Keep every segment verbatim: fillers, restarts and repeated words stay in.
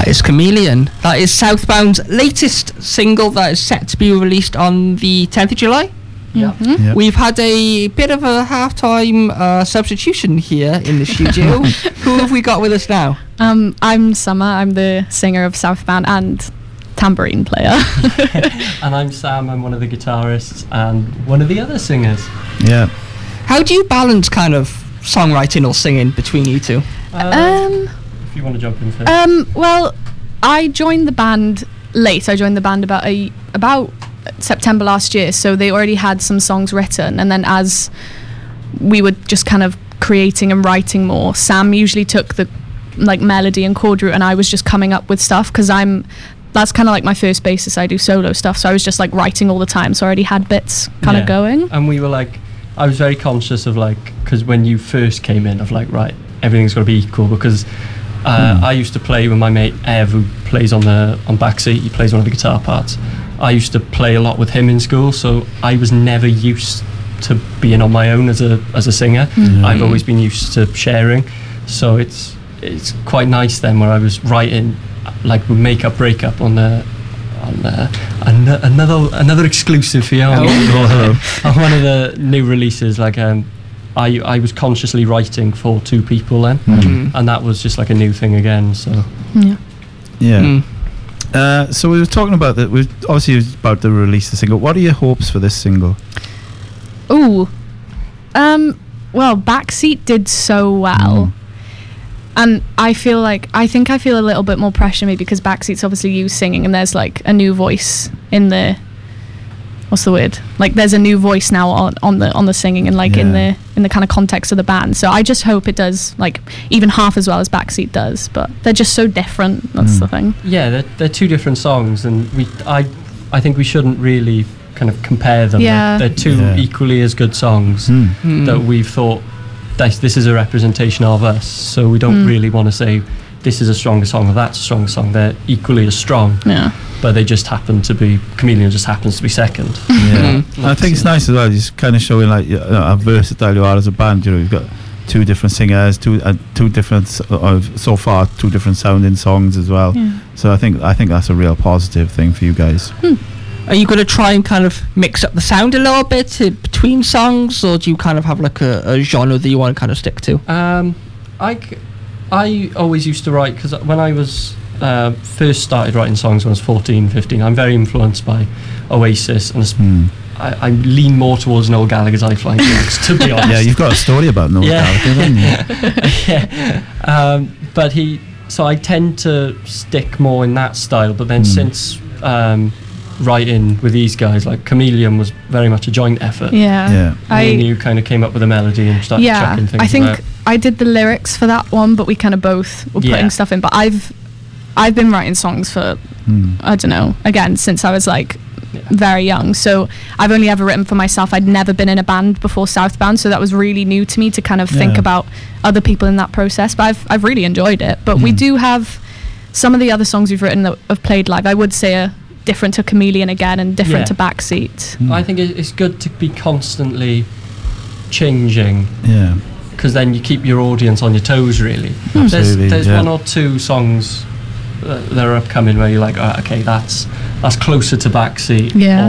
That is Chameleon. That is Southbound's latest single that is set to be released on the tenth of July. Yeah. Mm-hmm. Yep. We've had a bit of a half-time uh, substitution here in the studio. Who have we got with us now? Um, I'm Summer. I'm the singer of Southbound and tambourine player. And I'm Sam. I'm one of the guitarists and one of the other singers. Yeah. How do you balance kind of songwriting or singing between you two? Uh, um, if you want to jump in first. um, well, I joined the band late. I joined the band about a about September last year, so they already had some songs written, and then as we were just kind of creating and writing more, Sam usually took the like melody and chord route, and I was just coming up with stuff because I'm that's kind of like my first basis. I do solo stuff, so I was just like writing all the time, so I already had bits kind of Yeah. going. And we were like, I was very conscious of like, because when you first came in, of like, right, everything's got to be equal, because uh, Mm. I used to play with my mate Ev, who plays on the on backseat. He plays one of the guitar parts. I used to play a lot with him in school, so I was never used to being on my own as a as a singer. Mm. I've always been used to sharing, so it's it's quite nice then where I was writing like with Make Up Break Up on the on the, an- another another exclusive for you on, on one of the new releases. Like um, I I was consciously writing for two people then, Mm. and that was just like a new thing again. So Yeah. Yeah. Mm. Uh, so we were talking about that. We obviously was about to release the single. What are your hopes for this single? Ooh. Um, well, Backseat did so well. Mm. And I feel like, I think I feel a little bit more pressure maybe because Backseat's obviously you singing and there's like a new voice in the, what's the word? Like there's a new voice now on, on the on the singing and like in Yeah. the in the kind of context of the band. So I just hope it does like even half as well as Backseat does. But they're just so different. That's Mm. the thing. yeah, they're, they're two different songs, and we I I think we shouldn't really kind of compare them. Yeah. They're, they're two Yeah. equally as good songs Mm. Mm. that we've thought this, this is a representation of us. So we don't Mm. really want to say this is a stronger song or that's a stronger song. They're equally as strong, Yeah. but they just happen to be. Chameleon just happens to be second. Yeah. Mm. I think it's nice as well. Just kind of showing like you know, how versatile you are as a band. You know, you've got two different singers, two uh, two different s- uh, so far two different sounding songs as well. Yeah. So I think I think that's a real positive thing for you guys. Are you going to try and kind of mix up the sound a little bit uh, between songs, or do you kind of have like a, a genre that you want to kind of stick to? Um, I, c- I always used to write, because when I was uh, first started writing songs when I was fourteen, fifteen, I'm very influenced by Oasis, and it's- Mm. I, I lean more towards Noel Gallagher's High Flying Birds, to be honest. Yeah, you've got a story about Noel Yeah. Gallagher, haven't you? yeah. Um, but he, so I tend to stick more in that style, but then Mm. since um, writing with these guys, like Chameleon was very much a joint effort. Yeah. Yeah. Me I and you kind of came up with a melody and started yeah, chucking things I think about. I did the lyrics for that one, but we kind of both were putting Yeah. stuff in. But I've I've been writing songs for Mm. I don't know again since I was like Yeah. very young. So I've only ever written for myself. I'd never been in a band before Southbound, so that was really new to me to kind of think Yeah. about other people in that process. But I've I've really enjoyed it. But we Mm. do have some of the other songs we've written that have played live. I would say are different to Chameleon again and different Yeah. to Backseat. Mm. I think it- it's good to be constantly changing, Yeah. because then you keep your audience on your toes, really. Absolutely, There's, there's yeah. one or two songs that that are upcoming where you're like, oh, okay, that's that's closer to Backseat. Yeah.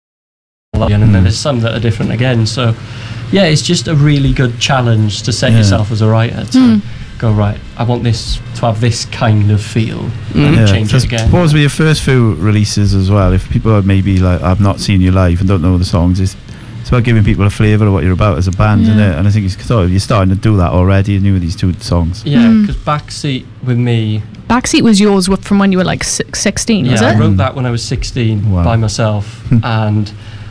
Or, and then Mm. there's some that are different again. So, yeah, it's just a really good challenge to set Yeah. yourself as a writer to Mm. go, right, I want this to have this kind of feel, Mm. and Yeah. change So it again. suppose with your first few releases as well, if people are maybe like I've not seen you live and don't know the songs, it's, it's about giving people a flavour of what you're about as a band, isn't Yeah. it? And I think it's sort of, you're starting to do that already, new with these two songs. Yeah, Mm. because Backseat with me, Backseat was yours w- from when you were like si- sixteen, was yeah, I it? wrote that when I was sixteen Wow. by myself, and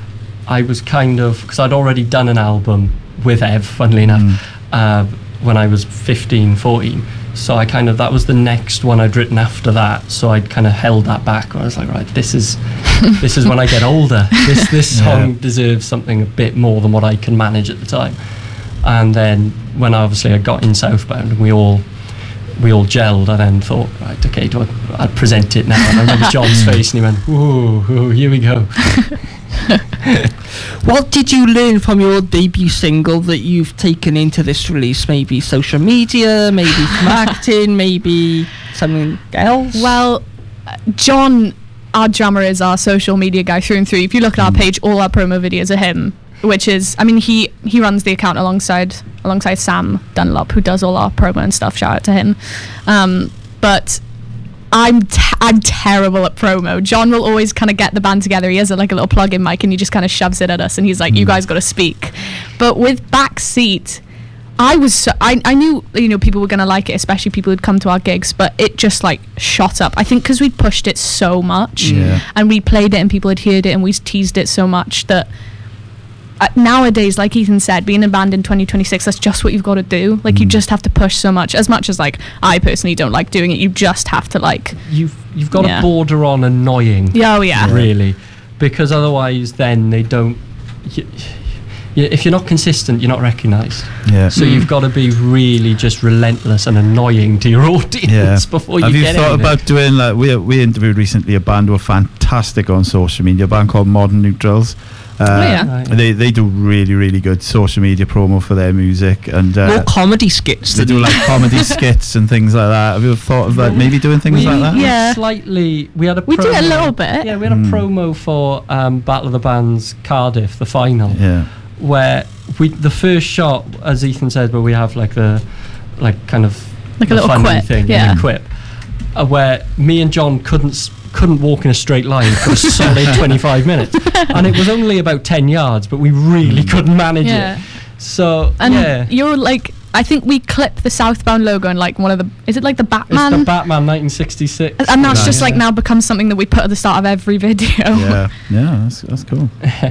I was kind of, because I'd already done an album with Ev, funnily enough, Mm. uh, when I was fifteen, fourteen. So I kind of, that was the next one I'd written after that. So I'd kind of held that back. I was like, right, this is this is when I get older. This this Yeah. song deserves something a bit more than what I can manage at the time. And then when obviously I got in Southbound and we all we all gelled, I then thought, right, okay, do I, I'd present it now. And I remember John's face and he went, ooh, ooh, here we go. What did you learn from your debut single that you've taken into this release? Maybe social media, maybe marketing, maybe something else? Well, uh, John, our drummer, is our social media guy through and through. If you look at our page, all our promo videos are him. Which is, I mean, he he runs the account alongside alongside Sam Dunlop, who does all our promo and stuff. Shout out to him. Um, but I'm t- I'm terrible at promo. John will always kind of get the band together. He has a, like a little plug-in mic, and he just kind of shoves it at us, and he's like, "You guys got to speak." But with Backseat, I was so, I I knew you know people were gonna like it, especially people who'd come to our gigs. But it just like shot up. I think because we'd pushed it so much, Yeah. and we played it, and people had heard it, and we teased it so much that. Uh, nowadays, like Ethan said, being in a band in twenty twenty-six, that's just what you've got to do. Like, you just have to push so much. As much as, like, I personally don't like doing it, you just have to, like... You've you've got Yeah. to border on annoying. Yeah, oh, yeah. Really, because otherwise, then they don't. You, you, if you're not consistent, you're not recognised. Yeah. So you've got to be really just relentless and annoying to your audience Yeah. before you Have you get thought anything. about doing like we we interviewed recently a band who are fantastic on social media, a band called Modern Neutrals. Uh, Oh, yeah. Right. They they do really really good social media promo for their music, and uh, More comedy skits. they than- do like comedy skits and things like that. Have you ever thought of like maybe doing things we, like that? we Yeah. slightly. We had a. We do it a promo- little bit. Yeah, we had a Mm. promo for um, Battle of the Bands Cardiff, the final. Yeah. Where we the first shot, as Ethan said, where we have like the like kind of Like a the little funny quip, thing, yeah. the quip, uh, where me and John couldn't s- couldn't walk in a straight line for a solid twenty-five minutes, and it was only about ten yards, but we really couldn't manage Yeah. it. So And yeah, you're, like... I think we clipped the Southbound logo and, like, one of the... Is it, like, the it's Batman? the Batman nineteen sixty-six, and that's Right. just, like, Yeah. now become something that we put at the start of every video. Yeah, yeah, that's that's cool.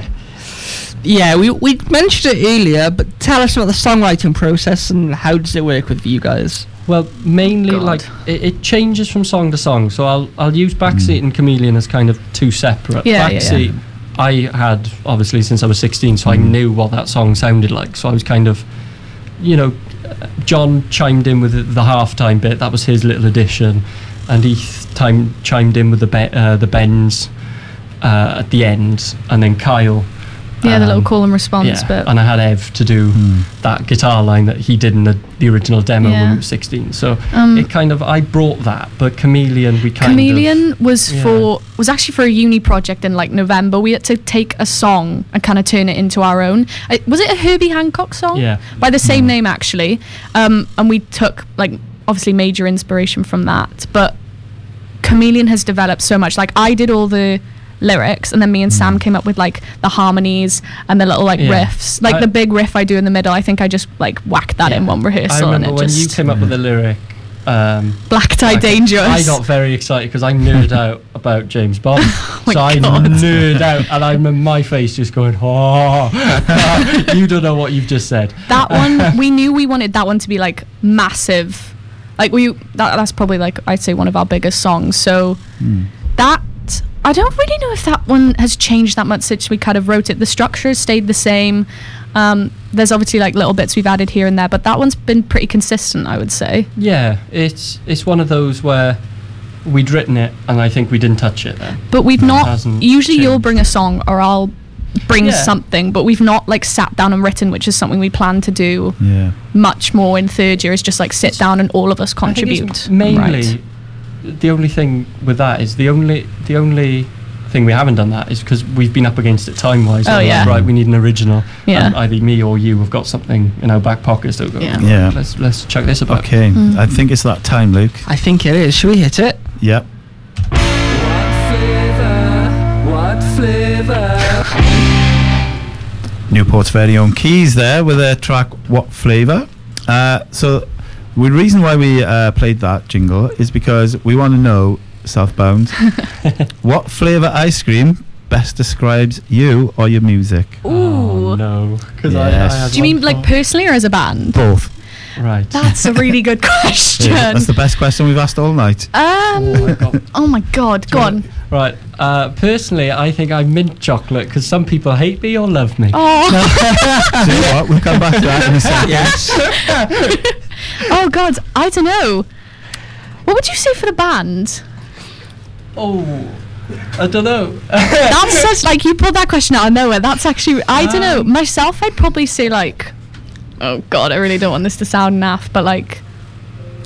Yeah, we we mentioned it earlier, but tell us about the songwriting process and how does it work with you guys? Well, mainly God. like it, it changes from song to song. So I'll I'll use Backseat and Chameleon as kind of two separate. Yeah, yeah, Backseat, I had obviously since I was sixteen, so I knew what that song sounded like. So I was kind of, you know, uh, John chimed in with the, the halftime bit. That was his little addition, and Heath time chimed in with the be- uh, the bends uh, at the end, and then Kyle. Yeah, the um, little call and response yeah, bit. and I had Ev to do that guitar line that he did in the, the original demo when Yeah. we were sixteen. So Um, it kind of I brought that, but Chameleon we kind Chameleon was Yeah. for was actually for a uni project in like November. We had to take a song and kind of turn it into our own. I, was it a Herbie Hancock song? Yeah. by the same name actually. Um, and we took like obviously major inspiration from that. But Chameleon has developed so much. Like I did all the lyrics, and then me and Sam came up with like the harmonies and the little like Yeah. riffs. Like I- the big riff I do in the middle. I think I just like whacked that of in one I rehearsal, and remember it when you just came up with the lyric. Um, Black Tie I- Dangerous. I got very excited because I nerd out about James Bond. my so I God. nerd out, and I remember my face just going, "Oh, you don't know what you've just said." That one, we knew we wanted that one to be like massive. Like we, that, that's probably like I'd say one of our biggest songs. So that I don't really know if that one has changed that much since we kind of wrote it. The structure has stayed the same. Um, there's obviously like little bits we've added here and there, but that one's been pretty consistent, I would say. Yeah, it's it's one of those where we'd written it, and I think we didn't touch it then. But we've It not. hasn't Usually, you'll changed. bring a song, or I'll bring Yeah. something, but we've not like sat down and written, which is something we plan to do Yeah. much more in third year. Is just like sit down and all of us I think it's contribute. mainly, Right. the only thing with that is the only the only thing we haven't done that is because we've been up against it time wise. Oh, yeah. Right, we need an original. Yeah. And either me or you have got something in our back pockets that go. Yeah. "Right, Yeah. Let's let's check this about. Okay, Mm. I think it's that time, Luke. I think it is. Should we hit it? Yep. Newport's very own Keys there with their track What Flavour. Uh, so the reason why we uh, played that jingle is because we want to know, Southbound, what flavour ice cream best describes you or your music? Oh, no. Because Yes. I, I had Do you one mean like thought. personally or as a band? Both. Right. That's a really good question. Yeah, that's the best question we've asked all night. um, Oh my God. oh my god, go on. Right. Uh, personally, I think I'm mint chocolate because some people hate me or love me. Oh, Do you know what? We'll come back to that in a second. Yes. oh god, I don't know. What would you say for the band? Oh, I don't know. That's such like you pulled that question out of nowhere. That's actually I don't know. Um, Myself, I'd probably say like, oh god, I really don't want this to sound naff, but like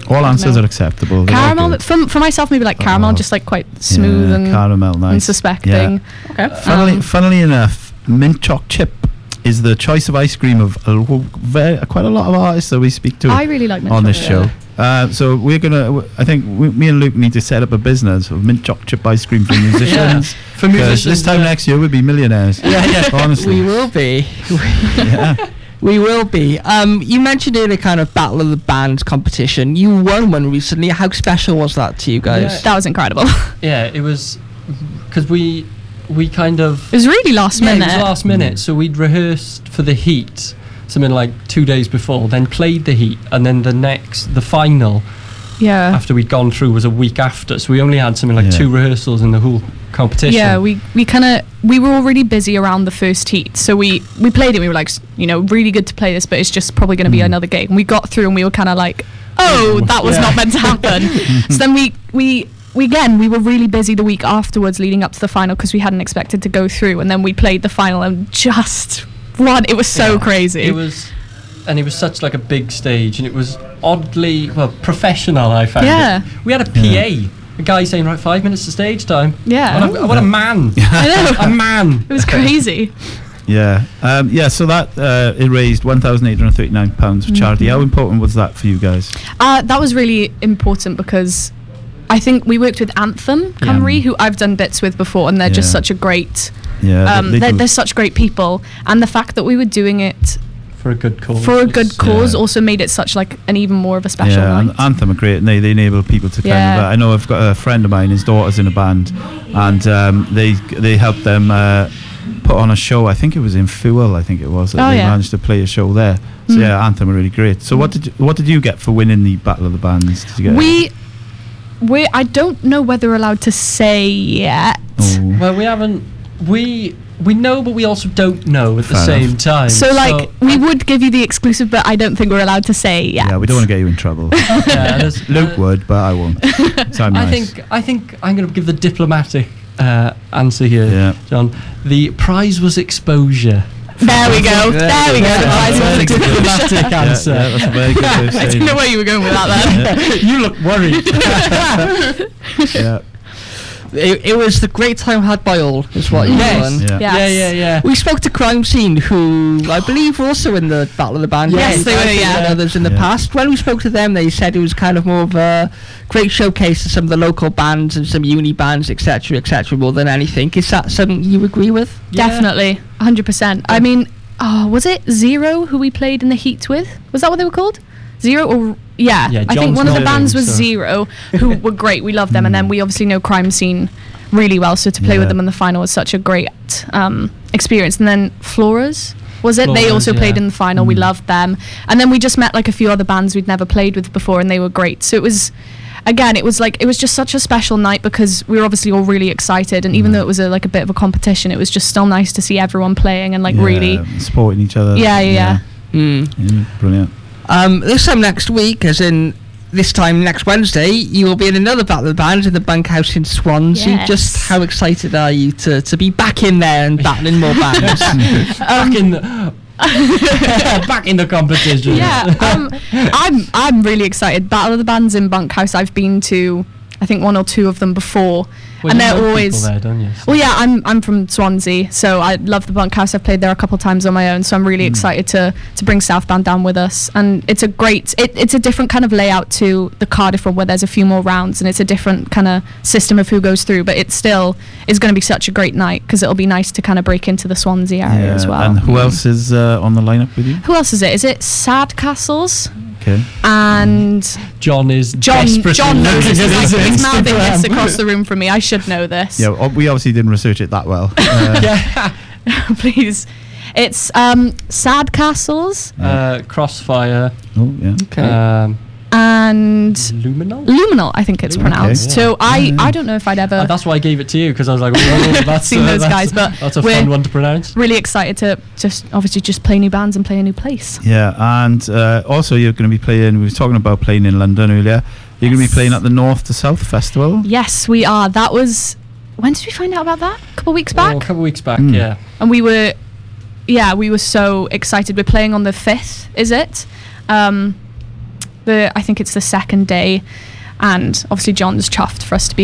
All I answers know. are acceptable. They're all Caramel, good. for, for myself, maybe like caramel, Oh. just like quite smooth Yeah, and caramel, nice. unsuspecting. Okay. Funnily, Um, funnily enough, mint choc chip is the choice of ice cream of a, lo- very, quite a lot of artists that we speak to I really like mint on this chocolate. show. Uh, so we're gonna. w- I think we, me and Luke need to set up a business of mint choc chip ice cream for musicians. For 'Cause musicians, this time yeah. next year we'll be millionaires. Yeah, yeah. Honestly. We will be. Yeah. We will be. Um, you mentioned earlier kind of Battle of the Bands competition. You won one recently. How special was that to you guys? Yeah. That was incredible. Yeah, it was because we we kind of It was really last yeah, minute. it was last minute. So we'd rehearsed for the heat something like two days before, then played the heat, and then the next the final yeah. after we'd gone through was a week after. So we only had something like Yeah. two rehearsals in the whole competition. Yeah, we, we kind of we were already busy around the first heat, so we we played it. We were like, s- you know, really good to play this, but it's just probably going to be Mm. another game. We got through and we were kind of like, oh, that was Yeah. not meant to happen. So then we we we again we were really busy the week afterwards, leading up to the final, because we hadn't expected to go through, and then we played the final and just one. It was so Yeah. crazy. It was, and it was such like a big stage, and it was oddly well professional. I found. Yeah. It. We had a P A, a guy saying right five minutes to stage time. Yeah. What a, what a man! I know. a man. It was crazy. Yeah. Um, yeah. So that uh, it raised one thousand eight hundred thirty-nine pounds for charity. Mhm. How important was that for you guys? Uh, that was really important because I think we worked with Anthem Cymru, Yeah. who I've done bits with before, and they're just Yeah. such a great. Yeah. they- Um, they they're, do- they're such great people, and the fact that we were doing it For a good cause. for a good It's- cause Yeah. also made it such like an even more of a special yeah, night. and Anthem are great, and they, they enable people to kind Yeah. of. Uh, I know I've got a friend of mine, his daughter's in a band, and um, they they helped them uh, put on a show. I think it was in Fuel. I think it was. that Oh, they yeah. managed to play a show there. So Mm. yeah, Anthem are really great. So what did you, what did you get for winning the Battle of the Bands? Did you get we we I don't know whether we're allowed to say yet. Oh. Well, we haven't. We we know, but we also don't know at the Fair same enough. time. So like we would give you the exclusive, but I don't think we're allowed to say yet. Yeah, we don't want to get you in trouble. yeah, there's- Luke uh, would, but I won't. So I'm I nice. think I think I'm going to give the diplomatic uh, answer here, Yeah. John. The prize was exposure. There we go. There we go. The Yeah, prize very was good exposure. diplomatic Yeah, answer. yeah, that's a very good way of I saying didn't know it. where you were going with that then. you look worried. Yeah. It, it was the great time had by all, is what you Yes. won. Yeah. Yes. Yeah, yeah, yeah. We spoke to Crime Scene, who I believe were also in the Battle of the Band. Yes, they were, I think, yeah. and others in the Yeah. past. When we spoke to them, they said it was kind of more of a great showcase to some of the local bands and some uni bands, et cetera, et cetera, more than anything. Is that something you agree with? Yeah. Definitely, one hundred percent. I mean, oh, was it Zero who we played in the Heat with? Was that what they were called? Zero or yeah, Yeah, I think John's one of the not bands living, was so- Zero, who were great. We loved them, and then we obviously know Crime Scene really well. So to play with Yeah. them in the final was such a great um, experience. And then Floras. Was it? They Floras, also played yeah. in the final. We Mm. loved them. And then we just met like a few other bands we'd never played with before, and they were great. So it was, again, it was like it was just such a special night because we were obviously all really excited. And even Mm. though it was a, like a bit of a competition, it was just still nice to see everyone playing and like Yeah, really. supporting each other. Yeah, yeah, Mm. Yeah, brilliant. Um, this time next week, as in this time next Wednesday, you will be in another Battle of the Bands in the Bunkhouse in Swansea. Yes. Just how excited are you to, to be back in there and battling more bands? back in the back in the competition. Yeah, um, I'm I'm really excited. Battle of the Bands in Bunkhouse. I've been to, I think one or two of them before, Well, and you they're know always. people there, don't you? Well, yeah, I'm I'm from Swansea, so I love the Bunkhouse. I've played there a couple of times on my own, so I'm really Mm. excited to to bring Southbound down with us. And it's a great, it, it's a different kind of layout to the Cardiff one, where there's a few more rounds, and it's a different kind of system of who goes through. But it still is going to be such a great night because it'll be nice to kind of break into the Swansea area as well. And who else is uh, on the lineup with you? Who else is it? Is it Sad Castles Okay. and John is John? desperately John knows looking this. at He's, his he's mouthing this Instagram. across the room from me. I should know this. Yeah, ob- we obviously didn't research it that well. Uh, Yeah. Please. It's um, Sad Castles Uh, Crossfire. Oh, yeah. Okay. Um, and Luminol. Luminal, I think it's Okay, pronounced. yeah. So I, Yeah, yeah. I don't know if I'd ever Uh, that's why I gave it to you because I was like, oh, that's seen uh, those that's, guys, but that's a we're fun one to pronounce. really excited to just obviously just play new bands and play a new place. Yeah, and uh, also you're going to be playing, we were talking about playing in London earlier. You're going to Yes. be playing at the North to South Festival. Yes, we are. That was when did we find out about that? A couple of weeks Oh, back, a couple of weeks back, Mm. yeah. and we were, yeah, we were so excited. We're playing on the fifth. Is it? Um, the I think it's the second day, and obviously John's chuffed for us to be